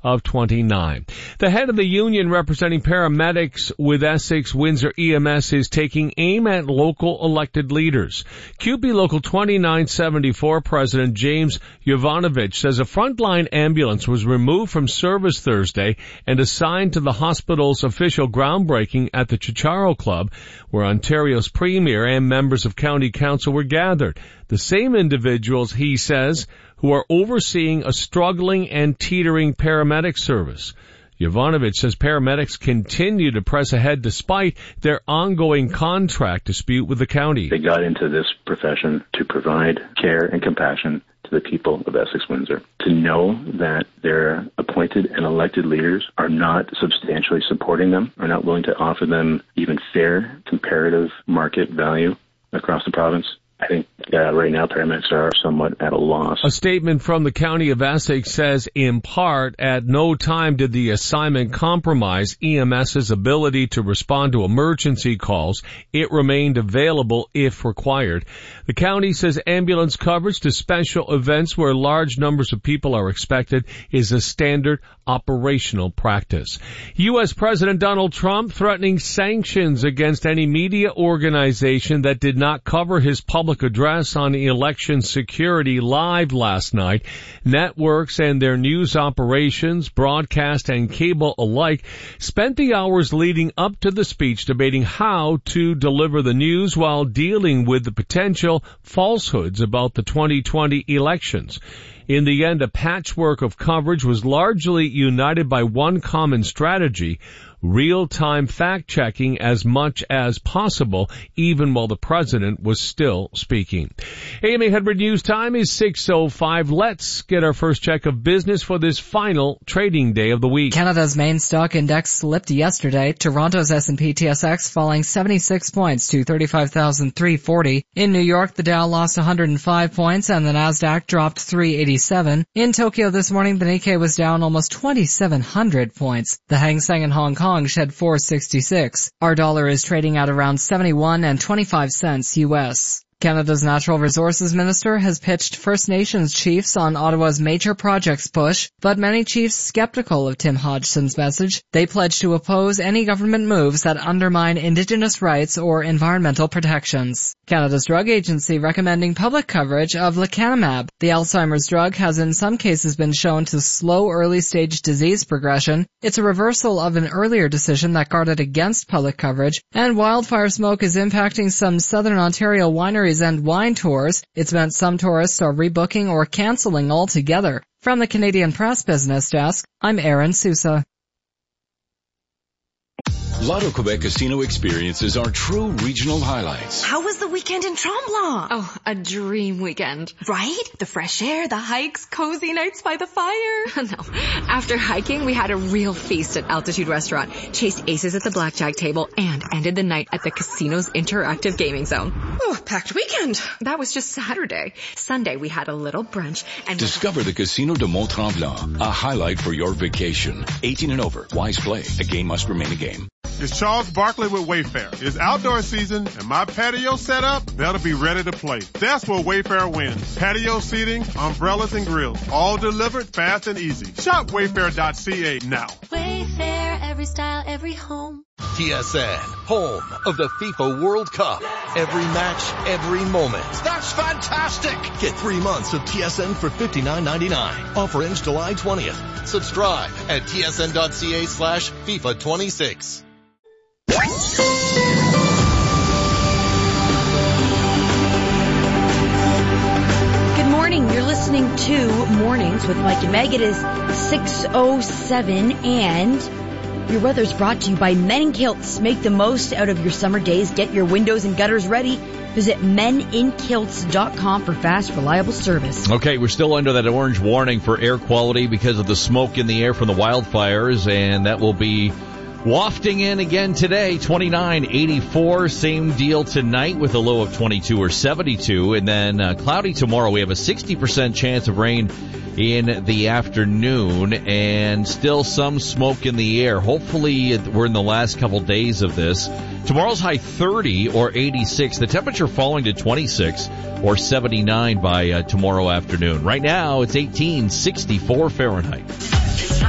of 29. The head of the union representing paramedics with Essex Windsor EMS is taking aim at local elected leaders. CUPE Local 2974 President James Jovanovic says a frontline ambulance was removed from service Thursday and assigned to the hospital's official groundbreaking at the Chicharo Club, where Ontario's Premier and members of County Council were gathered. The same individuals, he says, who are overseeing a struggling and teetering paramedic service. Jovanovic says paramedics continue to press ahead despite their ongoing contract dispute with the county. They got into this profession to provide care and compassion to the people of Essex Windsor. To know that their appointed and elected leaders are not substantially supporting them, are not willing to offer them even fair comparative market value across the province, I think right now paramedics are somewhat at a loss. A statement from the County of Essex says, in part, at no time did the assignment compromise EMS's ability to respond to emergency calls. It remained available if required. The county says ambulance coverage to special events where large numbers of people are expected is a standard operational practice. U.S. President Donald Trump threatening sanctions against any media organization that did not cover his public address on election security live last night. Networks and their news operations, broadcast and cable alike, spent the hours leading up to the speech debating how to deliver the news while dealing with the potential falsehoods about the 2020 elections. In the end, a patchwork of coverage was largely united by one common strategy: real-time fact-checking as much as possible, even while the president was still speaking. AMA Hedbrid News Time is 6:05. Let's get our first check of business for this final trading day of the week. Canada's main stock index slipped yesterday. Toronto's S&P TSX falling 76 points to 35,340. In New York, the Dow lost 105 points and the Nasdaq dropped 387. In Tokyo this morning, the Nikkei was down almost 2,700 points. The Hang Seng in Hong Kong shed 466. Our dollar is trading at around 71.25 cents US. Canada's Natural Resources Minister has pitched First Nations chiefs on Ottawa's major projects push, but many chiefs skeptical of Tim Hodgson's message. They pledge to oppose any government moves that undermine Indigenous rights or environmental protections. Canada's Drug Agency recommending public coverage of lecanemab. The Alzheimer's drug has in some cases been shown to slow early-stage disease progression. It's a reversal of an earlier decision that guarded against public coverage, and wildfire smoke is impacting some Southern Ontario wineries and wine tours. It's meant some tourists are rebooking or canceling altogether. From the Canadian Press Business Desk, I'm Erin Sousa. Lotto Quebec casino experiences are true regional highlights. How was the weekend in Tremblant? Oh, a dream weekend. Right? The fresh air, the hikes, cozy nights by the fire. No. After hiking, we had a real feast at Altitude Restaurant, chased aces at the blackjack table, and ended the night at the casino's interactive gaming zone. Oh, packed weekend. That was just Saturday. Sunday, we had a little brunch and discover the Casino de Mont-Tremblant, a highlight for your vacation. 18 and over. Wise play. A game must remain a game. It's Charles Barkley with Wayfair. It's outdoor season and my patio set up, that'll be ready to play. That's where Wayfair wins. Patio seating, umbrellas and grills, all delivered fast and easy. Shop wayfair.ca now. Wayfair, every style, every home. TSN, home of the FIFA World Cup. Every match, every moment. That's fantastic! Get 3 months of TSN for $59.99. Offer ends July 20th. Subscribe at tsn.ca/FIFA26. Good morning. You're listening to Mornings with Mike and Meg. It is 6:07 and your weather's brought to you by Men in Kilts. Make the most out of your summer days. Get your windows and gutters ready. Visit meninkilts.com for fast, reliable service. Okay, we're still under that orange warning for air quality because of the smoke in the air from the wildfires, and that will be wafting in again today. 29, 84, same deal tonight with a low of 22 or 72, and then cloudy tomorrow. We have a 60% chance of rain in the afternoon, and still some smoke in the air. Hopefully we're in the last couple days of this. Tomorrow's high 30 or 86. The temperature falling to 26 or 79 by tomorrow afternoon. Right now it's 18, 64 Fahrenheit.